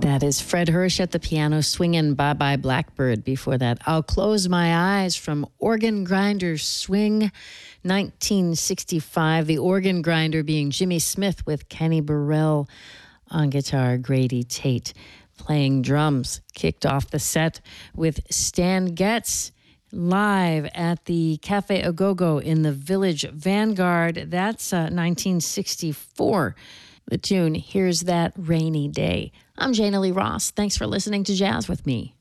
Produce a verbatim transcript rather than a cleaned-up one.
That is Fred Hirsch at the piano swinging Bye Bye Blackbird. Before that, I'll Close My Eyes from Organ Grinder Swing, nineteen sixty-five. The organ grinder being Jimmy Smith with Kenny Burrell on guitar, Grady Tate playing drums. Kicked off the set with Stan Getz live at the Cafe Agogo in the Village Vanguard. That's uh, nineteen sixty-four. The tune, Here's That Rainy Day. I'm Jana Lee Ross. Thanks for listening to Jazz with Me.